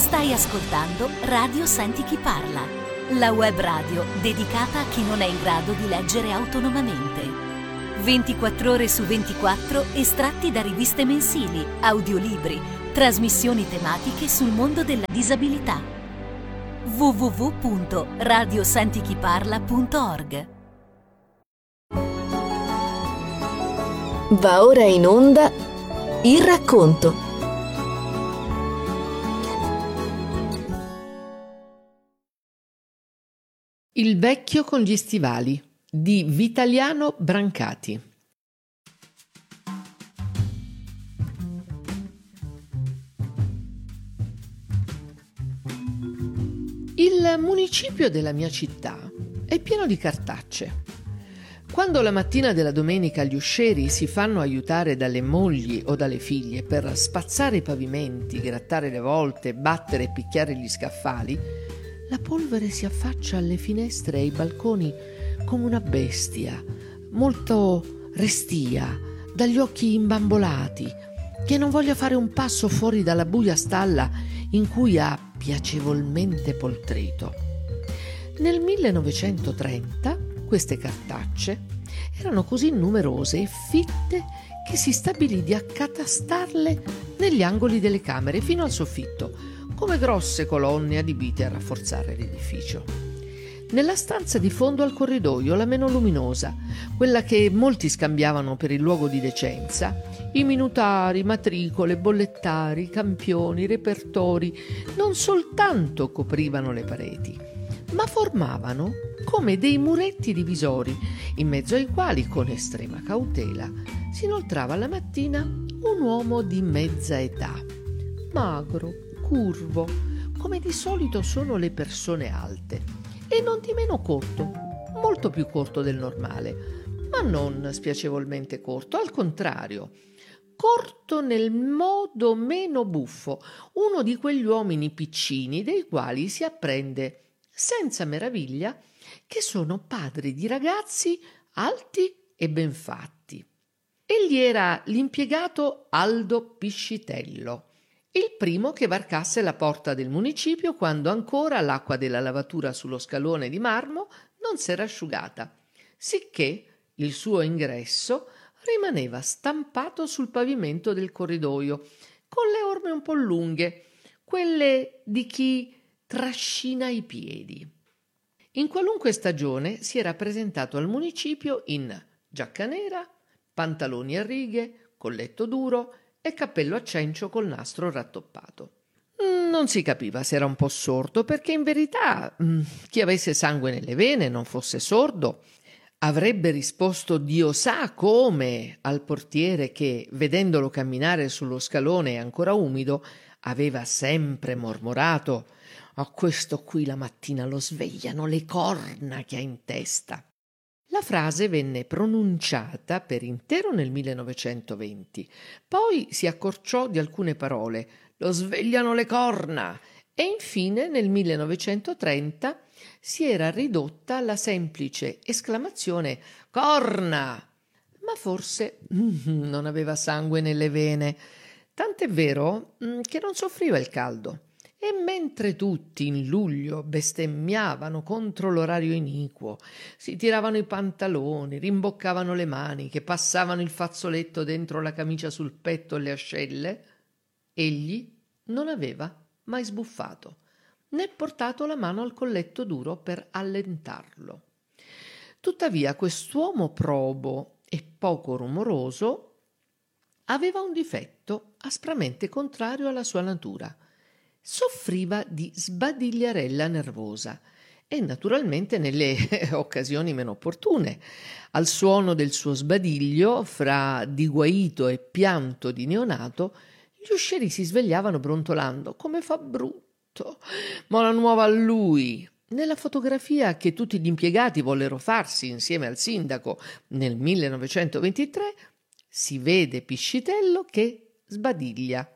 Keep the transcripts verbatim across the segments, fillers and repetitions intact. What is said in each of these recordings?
Stai ascoltando Radio Senti Chi Parla, la web radio dedicata a chi non è in grado di leggere autonomamente. ventiquattro ore su ventiquattro estratti da riviste mensili, audiolibri, trasmissioni tematiche sul mondo della disabilità. w w w punto radio senti chi parla punto org. Va ora in onda Il racconto. Il vecchio con gli stivali di Vitaliano Brancati. Il municipio della mia città è pieno di cartacce. Quando la mattina della domenica gli uscieri si fanno aiutare dalle mogli o dalle figlie per spazzare i pavimenti, grattare le volte, battere e picchiare gli scaffali, la polvere si affaccia alle finestre e ai balconi come una bestia, molto restia, dagli occhi imbambolati, che non voglia fare un passo fuori dalla buia stalla in cui ha piacevolmente poltrito. Nel millenovecentotrenta queste cartacce erano così numerose e fitte che si stabilì di accatastarle negli angoli delle camere fino al soffitto, come grosse colonne adibite a rafforzare l'edificio. Nella stanza di fondo al corridoio, la meno luminosa, quella che molti scambiavano per il luogo di decenza, i minutari, matricole, bollettari, campioni, repertori non soltanto coprivano le pareti, ma formavano come dei muretti divisori, in mezzo ai quali, con estrema cautela, si inoltrava la mattina un uomo di mezza età, magro, curvo, come di solito sono le persone alte, e non di meno corto, molto più corto del normale, ma non spiacevolmente corto, al contrario, corto nel modo meno buffo, uno di quegli uomini piccini dei quali si apprende senza meraviglia che sono padri di ragazzi alti e ben fatti. Egli era l'impiegato Aldo Piscitello, il primo che varcasse la porta del municipio quando ancora l'acqua della lavatura sullo scalone di marmo non s'era asciugata, sicché il suo ingresso rimaneva stampato sul pavimento del corridoio, con le orme un po' lunghe, quelle di chi trascina i piedi. In qualunque stagione si era presentato al municipio in giacca nera, pantaloni a righe, colletto duro e cappello a cencio col nastro rattoppato. Non si capiva se era un po' sordo, perché in verità chi avesse sangue nelle vene non fosse sordo. Avrebbe risposto Dio sa come al portiere che, vedendolo camminare sullo scalone ancora umido, aveva sempre mormorato: «A questo qui la mattina lo svegliano le corna che ha in testa». La frase venne pronunciata per intero nel millenovecentoventi, poi si accorciò di alcune parole, «lo svegliano le corna», e infine nel millenovecentotrenta si era ridotta alla semplice esclamazione «corna», ma forse mm, non aveva sangue nelle vene, tant'è vero mm, che non soffriva il caldo. E mentre tutti in luglio bestemmiavano contro l'orario iniquo, si tiravano i pantaloni, rimboccavano le maniche, passavano il fazzoletto dentro la camicia sul petto e le ascelle, egli non aveva mai sbuffato, né portato la mano al colletto duro per allentarlo. Tuttavia quest'uomo probo e poco rumoroso aveva un difetto aspramente contrario alla sua natura. Soffriva di sbadigliarella nervosa e naturalmente nelle occasioni meno opportune. Al suono del suo sbadiglio, fra diguaito e pianto di neonato, gli uscieri si svegliavano brontolando «come fa brutto, ma la nuova a lui». Nella fotografia che tutti gli impiegati vollero farsi insieme al sindaco nel millenovecentoventitré si vede Piscitello che sbadiglia.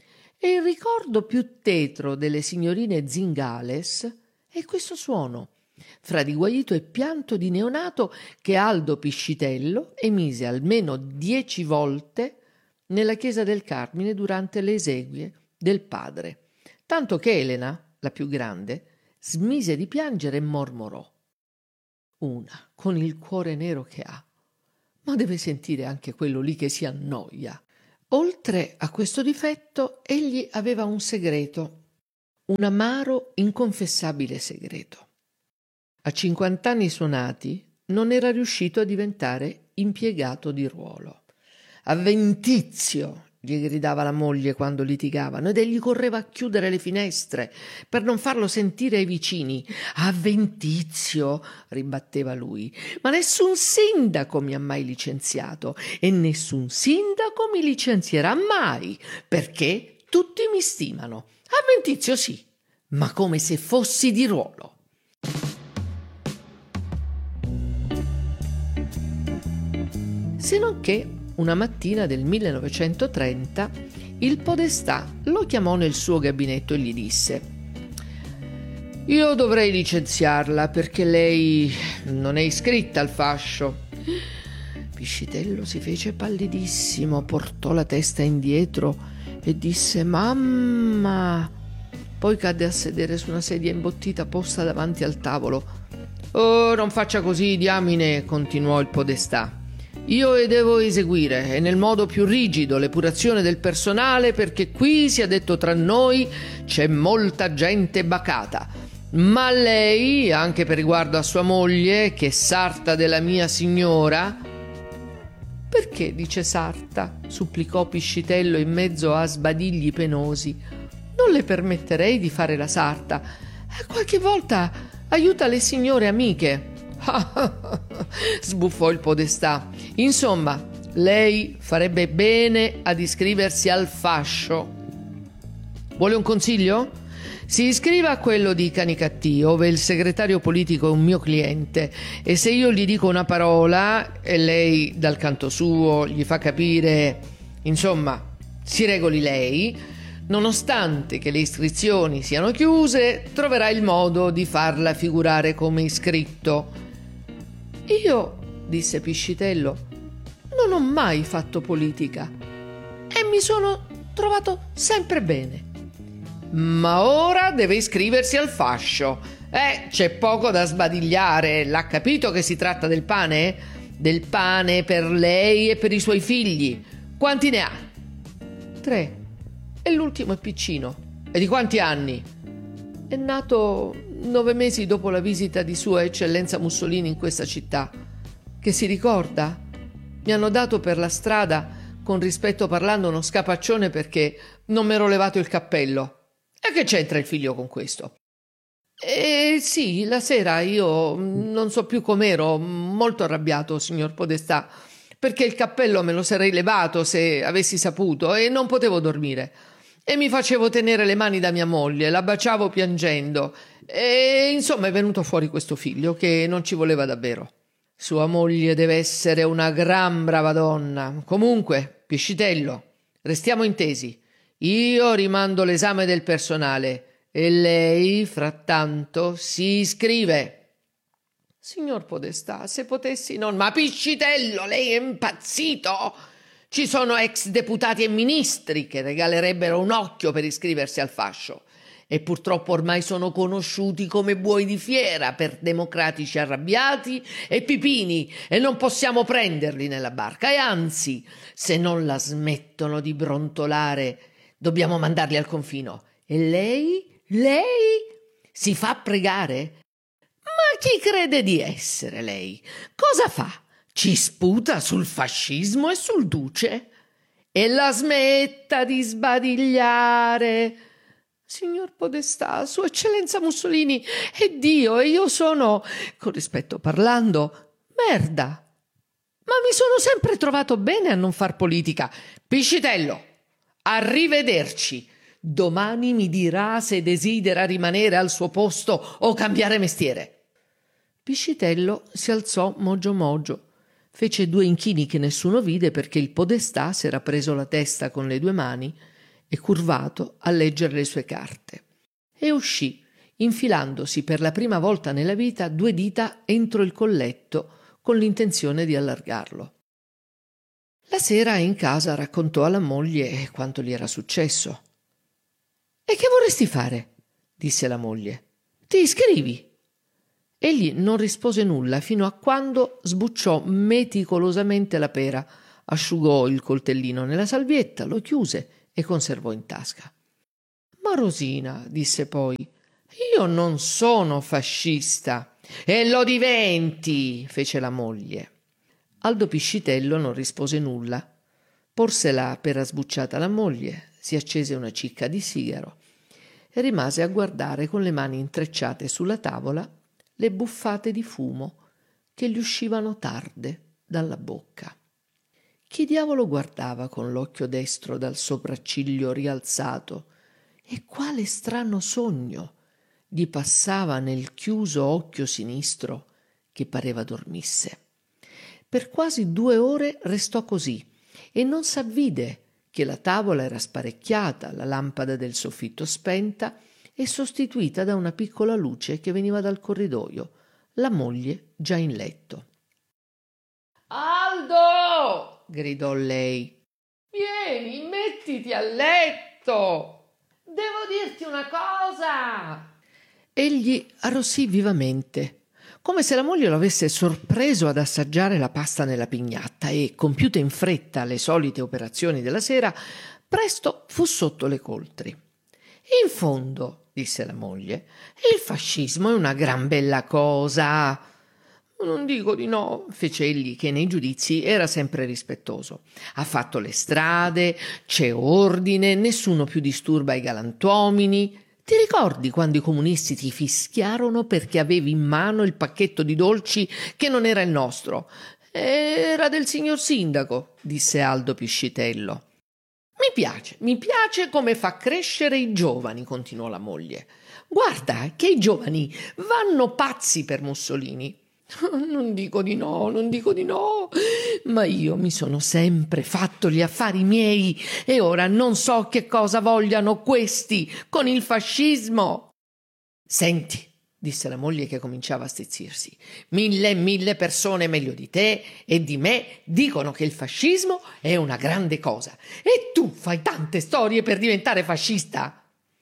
E il ricordo più tetro delle signorine Zingales è questo suono, fra diguaito e pianto di neonato, che Aldo Piscitello emise almeno dieci volte nella chiesa del Carmine durante le esequie del padre, tanto che Elena, la più grande, smise di piangere e mormorò: «Una con il cuore nero che ha, ma deve sentire anche quello lì che si annoia». Oltre a questo difetto, egli aveva un segreto, un amaro, inconfessabile segreto. A cinquant'anni suonati non era riuscito a diventare impiegato di ruolo. «Avventizio!» gli gridava la moglie quando litigavano, ed egli correva a chiudere le finestre per non farlo sentire ai vicini. «Avventizio!» ribatteva lui. «Ma nessun sindaco mi ha mai licenziato e nessun sindaco mi licenzierà mai, perché tutti mi stimano. Avventizio sì, ma come se fossi di ruolo». Se non che una mattina del millenovecentotrenta il podestà lo chiamò nel suo gabinetto e gli disse: «Io dovrei licenziarla perché lei non è iscritta al fascio». Piscitello si fece pallidissimo, portò la testa indietro e disse: «Mamma!». Poi cadde a sedere su una sedia imbottita posta davanti al tavolo. «Oh, non faccia così, diamine», continuò il podestà. «Io e devo eseguire, e nel modo più rigido, l'epurazione del personale, perché qui, sia detto tra noi, c'è molta gente bacata. Ma lei, anche per riguardo a sua moglie, che è sarta della mia signora». «Perché dice sarta?» supplicò Piscitello in mezzo a sbadigli penosi. «Non le permetterei di fare la sarta. Qualche volta aiuta le signore amiche». sbuffò il podestà. «Insomma, lei farebbe bene ad iscriversi al fascio. Vuole un consiglio? Si iscriva a quello di Canicattì, ove il segretario politico è un mio cliente, e se io gli dico una parola e lei dal canto suo gli fa capire, insomma, si regoli lei, nonostante che le iscrizioni siano chiuse, troverà il modo di farla figurare come iscritto». «Io», disse Piscitello, «non ho mai fatto politica e mi sono trovato sempre bene». «Ma ora deve iscriversi al fascio. Eh, c'è poco da sbadigliare. L'ha capito che si tratta del pane? Del pane per lei e per i suoi figli. Quanti ne ha?» «Tre. E l'ultimo è piccino». «E di quanti anni?» «È nato nove mesi dopo la visita di Sua Eccellenza Mussolini in questa città. Che si ricorda? Mi hanno dato per la strada, con rispetto parlando, uno scapaccione perché non m'ero levato il cappello». «E che c'entra il figlio con questo?» «Eh sì, la sera io non so più com'ero, molto arrabbiato, signor Podestà, perché il cappello me lo sarei levato se avessi saputo e non potevo dormire. E mi facevo tenere le mani da mia moglie, la baciavo piangendo e insomma è venuto fuori questo figlio che non ci voleva davvero. Sua moglie deve essere una gran brava donna. Comunque, Piscitello, restiamo intesi. Io rimando l'esame del personale e lei, frattanto, si iscrive». «Signor Podestà, se potessi non...» «Ma Piscitello, lei è impazzito? Ci sono ex deputati e ministri che regalerebbero un occhio per iscriversi al fascio e purtroppo ormai sono conosciuti come buoi di fiera per democratici arrabbiati e pipini e non possiamo prenderli nella barca e anzi, se non la smettono di brontolare, dobbiamo mandarli al confino. E lei? Lei? Si fa pregare? Ma chi crede di essere lei? Cosa fa? Ci sputa sul fascismo e sul duce? E la smetta di sbadigliare. Signor Podestà, Sua Eccellenza Mussolini è Dio e io sono, con rispetto parlando, merda. Ma mi sono sempre trovato bene a non far politica. Piscitello, arrivederci. Domani mi dirà se desidera rimanere al suo posto o cambiare mestiere». Piscitello si alzò mogio mogio. Fece due inchini che nessuno vide perché il podestà s'era preso la testa con le due mani e curvato a leggere le sue carte. E uscì, infilandosi per la prima volta nella vita due dita entro il colletto con l'intenzione di allargarlo. La sera in casa raccontò alla moglie quanto gli era successo. «E che vorresti fare?» disse la moglie. «Ti iscrivi?» Egli non rispose nulla fino a quando sbucciò meticolosamente la pera, asciugò il coltellino nella salvietta, lo chiuse e conservò in tasca. «Ma Rosina», disse poi, «io non sono fascista». «E lo diventi», fece la moglie. Aldo Piscitello non rispose nulla. Porse la pera sbucciata alla moglie, si accese una cicca di sigaro e rimase a guardare con le mani intrecciate sulla tavola le buffate di fumo che gli uscivano tarde dalla bocca. Chi diavolo guardava con l'occhio destro dal sopracciglio rialzato e quale strano sogno gli passava nel chiuso occhio sinistro che pareva dormisse. Per quasi due ore restò così e non s'avvide che la tavola era sparecchiata, la lampada del soffitto spenta e sostituita da una piccola luce che veniva dal corridoio, la moglie già in letto. «Aldo!» gridò lei. «Vieni, mettiti a letto! Devo dirti una cosa!» Egli arrossì vivamente, come se la moglie lo avesse sorpreso ad assaggiare la pasta nella pignatta e, compiute in fretta le solite operazioni della sera, presto fu sotto le coltri. «In fondo», disse la moglie, «il fascismo è una gran bella cosa». «Non dico di no», fece egli, che nei giudizi era sempre rispettoso. «Ha fatto le strade, c'è ordine, nessuno più disturba i galantuomini. Ti ricordi quando i comunisti ti fischiarono perché avevi in mano il pacchetto di dolci che non era il nostro?» «Era del signor sindaco», disse Aldo Piscitello. «Mi piace, mi piace come fa crescere i giovani», continuò la moglie. «Guarda che i giovani vanno pazzi per Mussolini». «Non dico di no, non dico di no, ma io mi sono sempre fatto gli affari miei e ora non so che cosa vogliano questi con il fascismo». «Senti», disse la moglie che cominciava a stizzirsi, «mille e mille persone meglio di te e di me dicono che il fascismo è una grande cosa e tu fai tante storie per diventare fascista».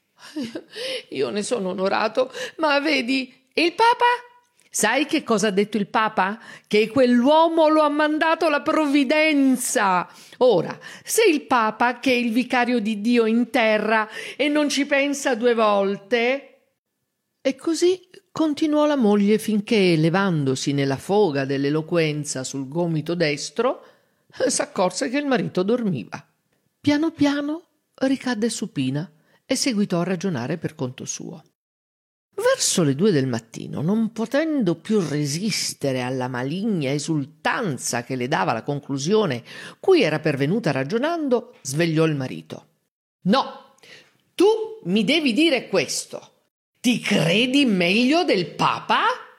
«Io ne sono onorato, ma vedi, il Papa?» «Sai che cosa ha detto il Papa? Che quell'uomo lo ha mandato la provvidenza. Ora, se il Papa, che è il vicario di Dio in terra e non ci pensa due volte...» E così continuò la moglie finché, levandosi nella foga dell'eloquenza sul gomito destro, s'accorse che il marito dormiva. Piano piano ricadde supina e seguitò a ragionare per conto suo. Verso le due del mattino, non potendo più resistere alla maligna esultanza che le dava la conclusione cui era pervenuta ragionando, svegliò il marito. «No, tu mi devi dire questo. Ti credi meglio del Papa?»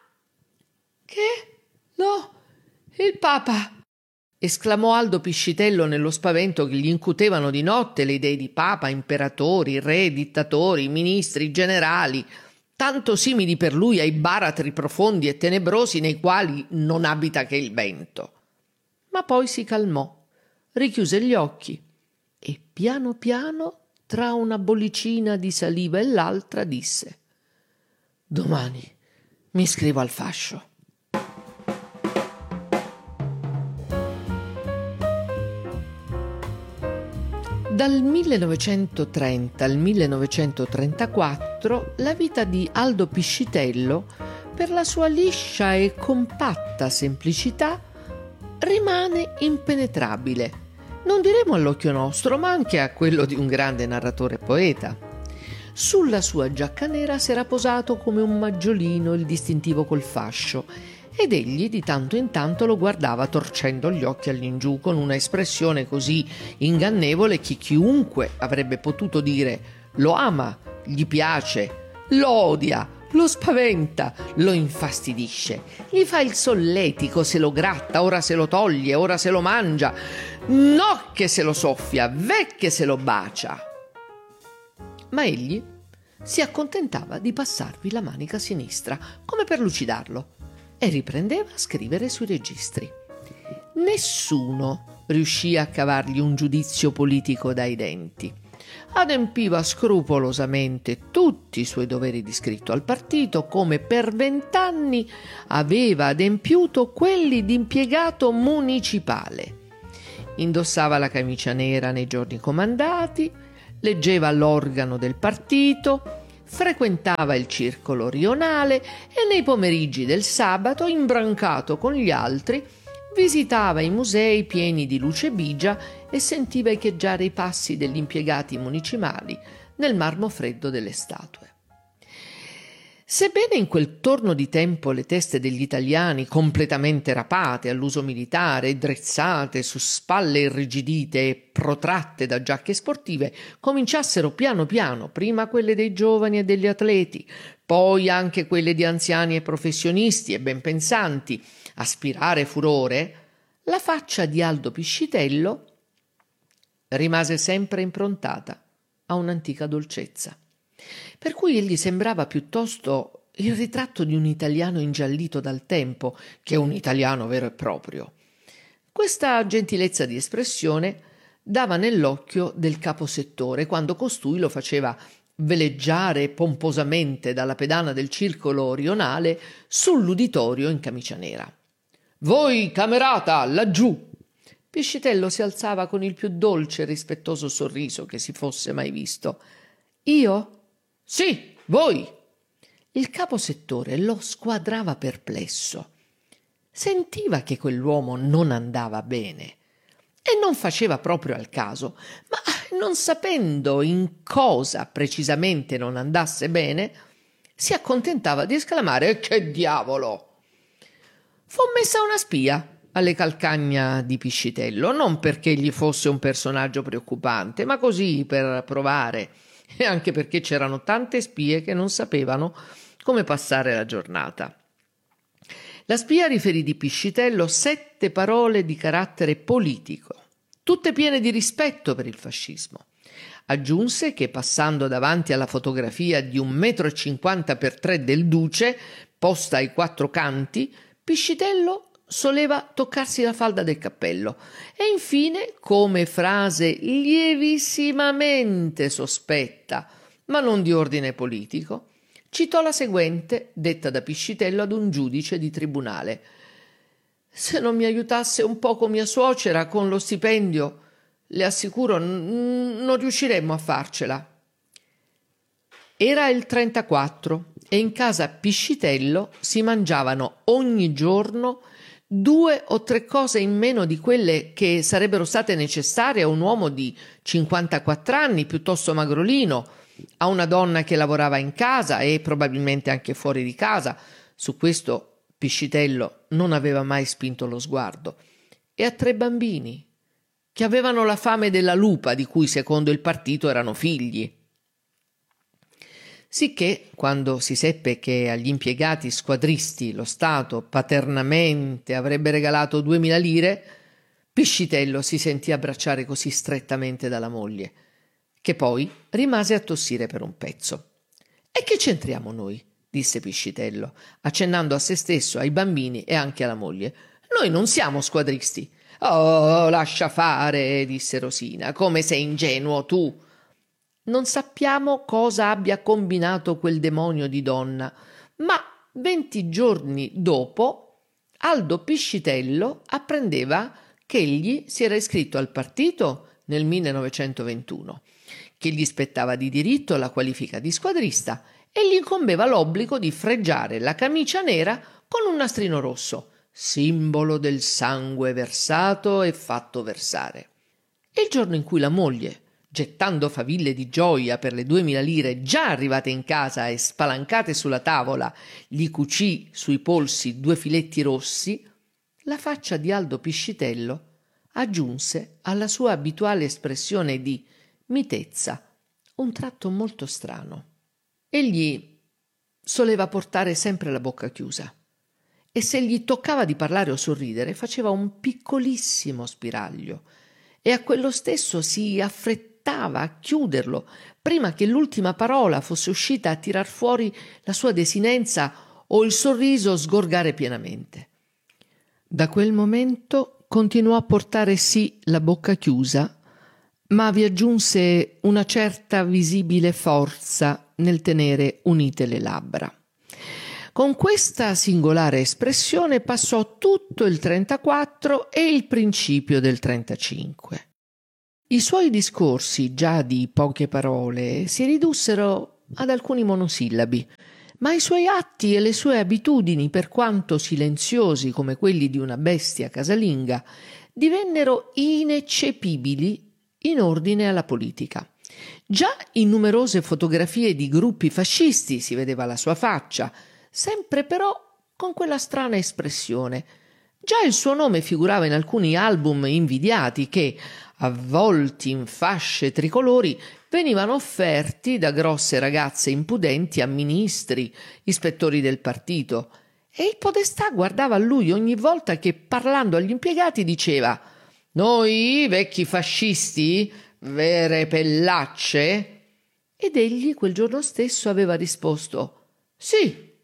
«Che? No, il Papa!» esclamò Aldo Piscitello nello spavento che gli incutevano di notte le idee di Papa, imperatori, re, dittatori, ministri, generali, tanto simili per lui ai baratri profondi e tenebrosi nei quali non abita che il vento. Ma poi si calmò, richiuse gli occhi e piano piano, tra una bollicina di saliva e l'altra, disse: «Domani mi iscrivo al fascio». Dal millenovecentotrenta al millenovecentotrentaquattro la vita di Aldo Piscitello, per la sua liscia e compatta semplicità, rimane impenetrabile, non diremo all'occhio nostro, ma anche a quello di un grande narratore poeta. Sulla sua giacca nera s'era posato come un maggiolino il distintivo col fascio, ed egli di tanto in tanto lo guardava torcendo gli occhi all'ingiù con una espressione così ingannevole che chiunque avrebbe potuto dire lo ama, gli piace, lo odia, lo spaventa, lo infastidisce, gli fa il solletico, se lo gratta, ora se lo toglie, ora se lo mangia, no che se lo soffia, ve che se lo bacia. Ma egli si accontentava di passarvi la manica sinistra come per lucidarlo e riprendeva a scrivere sui registri. Nessuno riuscì a cavargli un giudizio politico dai denti. Adempiva scrupolosamente tutti i suoi doveri di iscritto al partito, come per vent'anni aveva adempiuto quelli di impiegato municipale. Indossava la camicia nera nei giorni comandati, leggeva l'organo del partito, frequentava il circolo rionale e nei pomeriggi del sabato, imbrancato con gli altri, visitava i musei pieni di luce bigia e sentiva echeggiare i passi degli impiegati municipali nel marmo freddo delle statue. Sebbene in quel torno di tempo le teste degli italiani, completamente rapate all'uso militare, drizzate su spalle irrigidite e protratte da giacche sportive, cominciassero piano piano, prima quelle dei giovani e degli atleti, poi anche quelle di anziani e professionisti e ben pensanti, aspirare furore, la faccia di Aldo Piscitello rimase sempre improntata a un'antica dolcezza, per cui egli sembrava piuttosto il ritratto di un italiano ingiallito dal tempo che un italiano vero e proprio. Questa gentilezza di espressione dava nell'occhio del caposettore quando costui lo faceva veleggiare pomposamente dalla pedana del circolo rionale sull'uditorio in camicia nera. «Voi, camerata, laggiù!» Piscitello si alzava con il più dolce e rispettoso sorriso che si fosse mai visto. «Io?» «Sì, voi!» Il caposettore lo squadrava perplesso. Sentiva che quell'uomo non andava bene e non faceva proprio al caso, ma non sapendo in cosa precisamente non andasse bene, si accontentava di esclamare «Che diavolo!» Fu messa una spia alle calcagna di Piscitello, non perché gli fosse un personaggio preoccupante, ma così per provare, e anche perché c'erano tante spie che non sapevano come passare la giornata. La spia riferì di Piscitello sette parole di carattere politico, tutte piene di rispetto per il fascismo. Aggiunse che, passando davanti alla fotografia di un metro e cinquanta per tre del Duce, posta ai quattro canti, Piscitello soleva toccarsi la falda del cappello e infine, come frase lievissimamente sospetta, ma non di ordine politico, citò la seguente, detta da Piscitello ad un giudice di tribunale: «Se non mi aiutasse un poco mia suocera con lo stipendio, le assicuro n- non riusciremmo a farcela». Era il trentaquattro e in casa Piscitello si mangiavano ogni giorno due o tre cose in meno di quelle che sarebbero state necessarie a un uomo di cinquantaquattro anni, piuttosto magrolino, a una donna che lavorava in casa e probabilmente anche fuori di casa. Su questo Piscitello non aveva mai spinto lo sguardo, e a tre bambini che avevano la fame della lupa di cui secondo il partito erano figli. Sicché, quando si seppe che agli impiegati squadristi lo Stato paternamente avrebbe regalato duemila lire, Piscitello si sentì abbracciare così strettamente dalla moglie, che poi rimase a tossire per un pezzo. «E che c'entriamo noi?» disse Piscitello, accennando a se stesso, ai bambini e anche alla moglie. «Noi non siamo squadristi». «Oh, lascia fare», disse Rosina, «come sei ingenuo tu». Non sappiamo cosa abbia combinato quel demonio di donna, ma venti giorni dopo Aldo Piscitello apprendeva che egli si era iscritto al partito nel millenovecentoventuno, che gli spettava di diritto la qualifica di squadrista e gli incombeva l'obbligo di fregiare la camicia nera con un nastrino rosso, simbolo del sangue versato e fatto versare. Il giorno in cui la moglie, gettando faville di gioia per le duemila lire già arrivate in casa e spalancate sulla tavola, gli cucì sui polsi due filetti rossi, la faccia di Aldo Piscitello aggiunse alla sua abituale espressione di mitezza un tratto molto strano. Egli soleva portare sempre la bocca chiusa e se gli toccava di parlare o sorridere faceva un piccolissimo spiraglio e a quello stesso si affrettava a chiuderlo prima che l'ultima parola fosse uscita a tirar fuori la sua desinenza o il sorriso sgorgare pienamente. Da quel momento continuò a portare sì la bocca chiusa, ma vi aggiunse una certa visibile forza nel tenere unite le labbra. Con questa singolare espressione passò tutto il trentaquattro e il principio del trentacinque. I suoi discorsi, già di poche parole, si ridussero ad alcuni monosillabi, ma i suoi atti e le sue abitudini, per quanto silenziosi come quelli di una bestia casalinga, divennero ineccepibili in ordine alla politica. Già in numerose fotografie di gruppi fascisti si vedeva la sua faccia, sempre però con quella strana espressione. Già il suo nome figurava in alcuni album invidiati che, avvolti in fasce tricolori, venivano offerti da grosse ragazze impudenti a ministri, ispettori del partito, e il podestà guardava a lui ogni volta che, parlando agli impiegati, diceva: «Noi, vecchi fascisti, vere pellacce?» Ed egli quel giorno stesso aveva risposto: «Sì,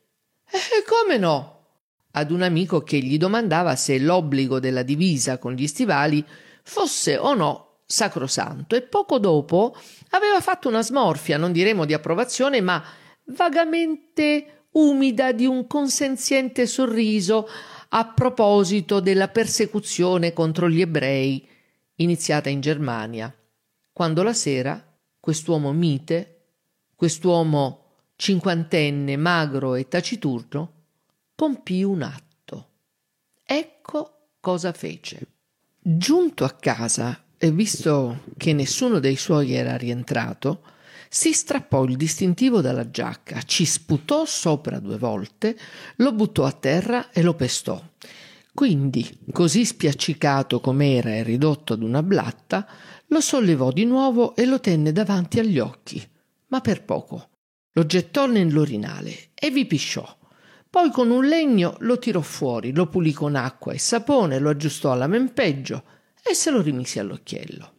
e come no?» ad un amico che gli domandava se l'obbligo della divisa con gli stivali fosse o no sacrosanto, e poco dopo aveva fatto una smorfia, non diremo di approvazione, ma vagamente umida, di un consenziente sorriso a proposito della persecuzione contro gli ebrei iniziata in Germania, quando la sera quest'uomo mite, quest'uomo cinquantenne, magro e taciturno, compì un atto. Ecco cosa fece. Giunto a casa e visto che nessuno dei suoi era rientrato, si strappò il distintivo dalla giacca, ci sputò sopra due volte, lo buttò a terra e lo pestò. Quindi, così spiaccicato com'era e ridotto ad una blatta, lo sollevò di nuovo e lo tenne davanti agli occhi, ma per poco. Lo gettò nell'orinale e vi pisciò. Poi con un legno lo tirò fuori, lo pulì con acqua e sapone, lo aggiustò alla mempeggio e se lo rimise all'occhiello.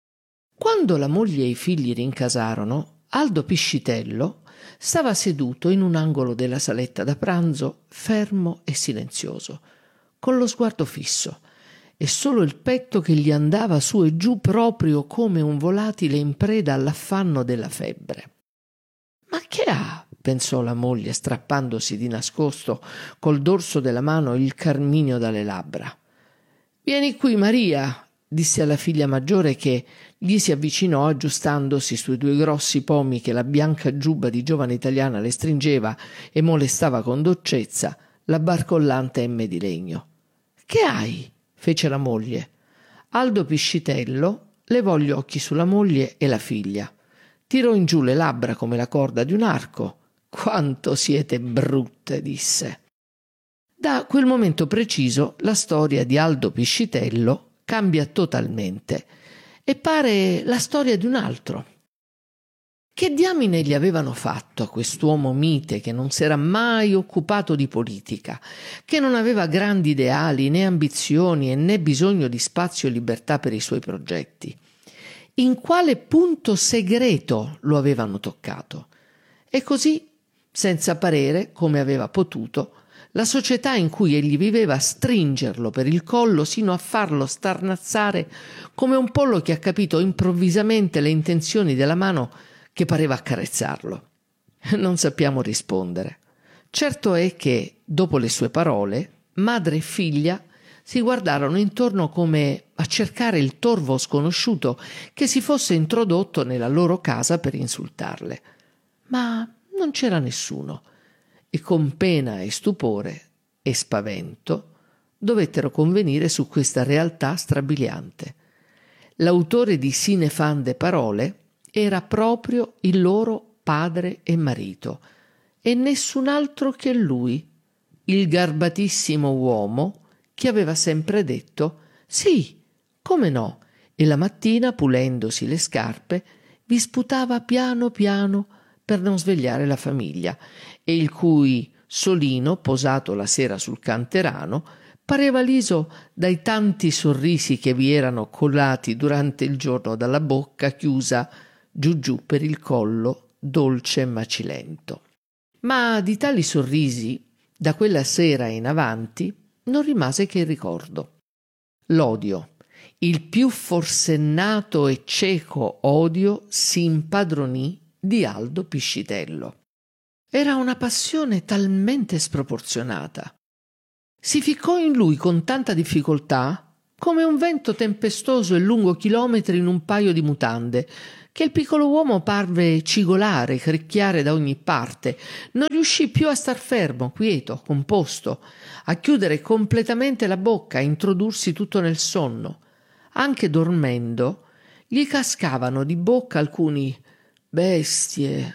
Quando la moglie e i figli rincasarono, Aldo Piscitello stava seduto in un angolo della saletta da pranzo, fermo e silenzioso, con lo sguardo fisso, e solo il petto che gli andava su e giù proprio come un volatile in preda all'affanno della febbre. «Ma che ha?» pensò la moglie, strappandosi di nascosto col dorso della mano il carminio dalle labbra. «Vieni qui, Maria», disse alla figlia maggiore, che gli si avvicinò aggiustandosi sui due grossi pomi che la bianca giubba di giovane italiana le stringeva e molestava con dolcezza la barcollante emme di legno. «Che hai?» fece la moglie. Aldo Piscitello levò gli occhi sulla moglie e la figlia. Tirò in giù le labbra come la corda di un arco. «Quanto siete brutte», disse. Da quel momento preciso la storia di Aldo Piscitello cambia totalmente e pare la storia di un altro. Che diamine gli avevano fatto a quest'uomo mite che non s'era mai occupato di politica, che non aveva grandi ideali né ambizioni e né bisogno di spazio e libertà per i suoi progetti? In quale punto segreto lo avevano toccato? E così, senza parere, come aveva potuto, la società in cui egli viveva stringerlo per il collo sino a farlo starnazzare come un pollo che ha capito improvvisamente le intenzioni della mano che pareva accarezzarlo. Non sappiamo rispondere. Certo è che, dopo le sue parole, madre e figlia si guardarono intorno come a cercare il torvo sconosciuto che si fosse introdotto nella loro casa per insultarle. Ma non c'era nessuno, e con pena e stupore e spavento dovettero convenire su questa realtà strabiliante. L'autore di Sinefande parole era proprio il loro padre e marito, e nessun altro che lui, il garbatissimo uomo che aveva sempre detto «Sì, come no», e la mattina, pulendosi le scarpe, vi sputava piano piano per non svegliare la famiglia, e il cui solino, posato la sera sul canterano, pareva liso dai tanti sorrisi che vi erano colati durante il giorno dalla bocca chiusa giù giù per il collo, dolce e macilento. Ma di tali sorrisi, da quella sera in avanti, non rimase che il ricordo. L'odio, il più forsennato e cieco odio si impadronì di Aldo Piscitello. Era una passione talmente sproporzionata. Si ficcò in lui con tanta difficoltà, come un vento tempestoso e lungo chilometri in un paio di mutande, che il piccolo uomo parve cigolare, cricchiare da ogni parte. Non riuscì più a star fermo, quieto, composto, a chiudere completamente la bocca, a introdursi tutto nel sonno. Anche dormendo gli cascavano di bocca alcuni bestie,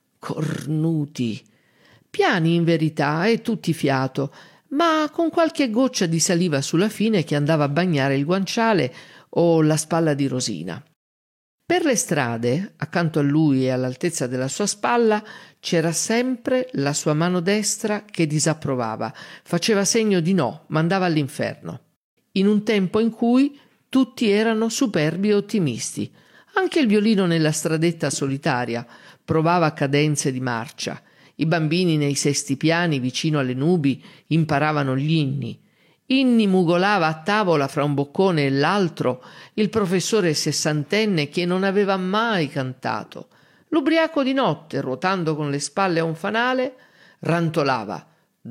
cornuti, piani in verità e tutti fiato, ma con qualche goccia di saliva sulla fine che andava a bagnare il guanciale o la spalla di Rosina. Per le strade, accanto a lui e all'altezza della sua spalla, c'era sempre la sua mano destra che disapprovava, faceva segno di no, mandava all'inferno. In un tempo in cui tutti erano superbi e ottimisti. Anche il violino nella stradetta solitaria provava cadenze di marcia. I bambini nei sesti piani vicino alle nubi imparavano gli inni. Inni mugolava a tavola fra un boccone e l'altro il professore sessantenne che non aveva mai cantato. L'ubriaco di notte, ruotando con le spalle a un fanale, rantolava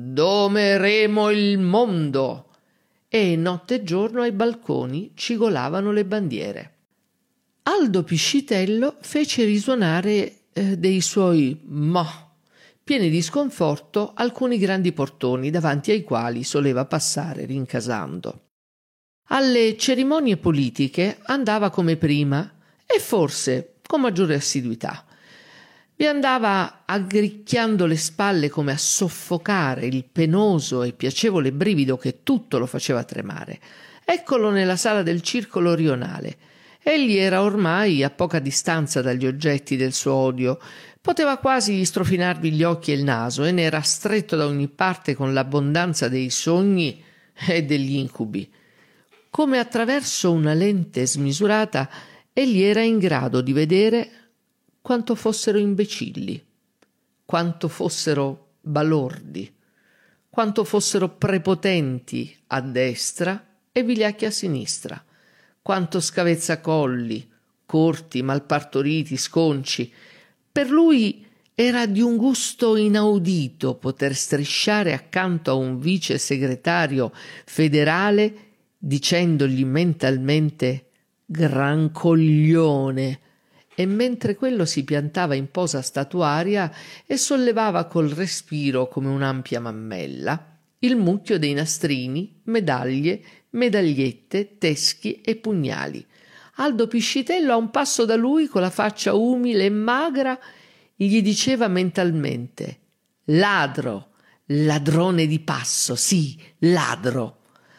«Domeremo il mondo!» e notte e giorno ai balconi cigolavano le bandiere. Aldo Piscitello fece risuonare eh, dei suoi «ma» pieni di sconforto alcuni grandi portoni davanti ai quali soleva passare rincasando. Alle cerimonie politiche andava come prima e forse con maggiore assiduità. Vi andava aggricchiando le spalle come a soffocare il penoso e piacevole brivido che tutto lo faceva tremare. Eccolo nella sala del circolo rionale. Egli era ormai a poca distanza dagli oggetti del suo odio. Poteva quasi strofinarvi gli occhi e il naso e ne era stretto da ogni parte con l'abbondanza dei sogni e degli incubi. Come attraverso una lente smisurata, egli era in grado di vedere quanto fossero imbecilli, quanto fossero balordi, quanto fossero prepotenti a destra e vigliacchi a sinistra, quanto scavezzacolli, corti, malpartoriti, sconci. Per lui era di un gusto inaudito poter strisciare accanto a un vice segretario federale dicendogli mentalmente «gran coglione», e mentre quello si piantava in posa statuaria e sollevava col respiro come un'ampia mammella il mucchio dei nastrini, medaglie, medagliette, teschi e pugnali. Aldo Piscitello, a un passo da lui, con la faccia umile e magra, gli diceva mentalmente «Ladro, ladrone di passo, sì, ladro».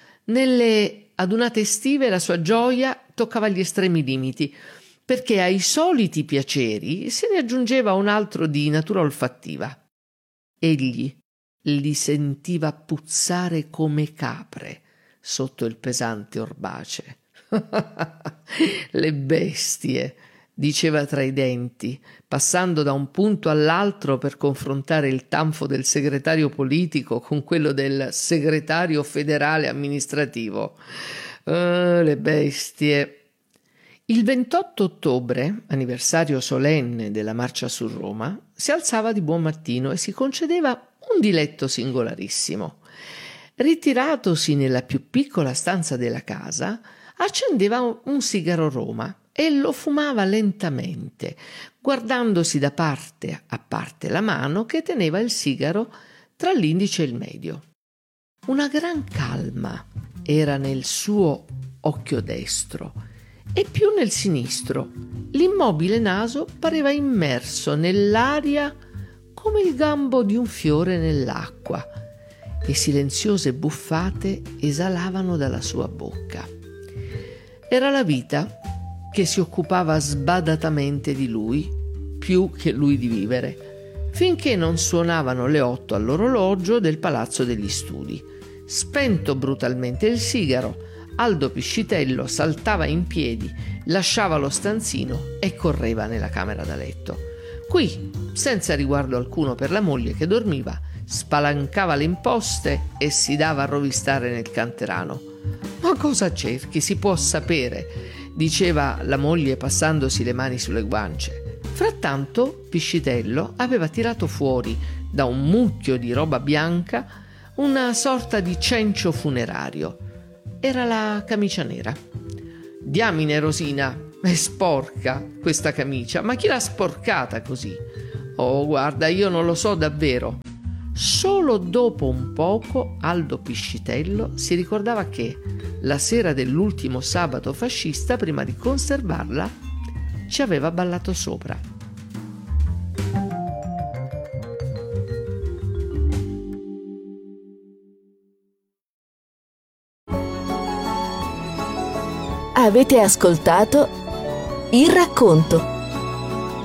Nelle adunate estive la sua gioia toccava gli estremi limiti, perché ai soliti piaceri se ne aggiungeva un altro di natura olfattiva. Egli li sentiva puzzare come capre sotto il pesante orbace. «Le bestie», diceva tra i denti, passando da un punto all'altro per confrontare il tanfo del segretario politico con quello del segretario federale amministrativo. «Oh, le bestie». Il ventotto ottobre, anniversario solenne della marcia su Roma, si alzava di buon mattino e si concedeva un diletto singolarissimo. Ritiratosi nella più piccola stanza della casa, accendeva un sigaro Roma e lo fumava lentamente, guardandosi da parte a parte la mano che teneva il sigaro tra l'indice e il medio. Una gran calma era nel suo occhio destro e più nel sinistro. L'immobile naso pareva immerso nell'aria come il gambo di un fiore nell'acqua, e silenziose buffate esalavano dalla sua bocca. Era la vita che si occupava sbadatamente di lui, più che lui di vivere, finché non suonavano le otto all'orologio del Palazzo degli Studi. Spento brutalmente il sigaro, Aldo Piscitello saltava in piedi, lasciava lo stanzino e correva nella camera da letto. Qui, senza riguardo alcuno per la moglie che dormiva, spalancava le imposte e si dava a rovistare nel canterano. Ma cosa cerchi? Si può sapere, diceva la moglie passandosi le mani sulle guance. Frattanto Piscitello aveva tirato fuori da un mucchio di roba bianca una sorta di cencio funerario. Era la camicia nera. Diamine, Rosina, è sporca questa camicia, ma chi l'ha sporcata così? Oh, guarda, io non lo so davvero. Solo dopo un poco Aldo Piscitello si ricordava che la sera dell'ultimo sabato fascista, prima di conservarla, ci aveva ballato sopra. Avete ascoltato Il Racconto.